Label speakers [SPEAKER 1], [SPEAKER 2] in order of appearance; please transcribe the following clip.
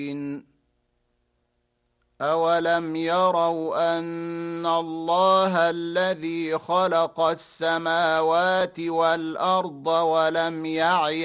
[SPEAKER 1] أولم يروا أن الله الذي خلق السماوات والأرض ولم يعي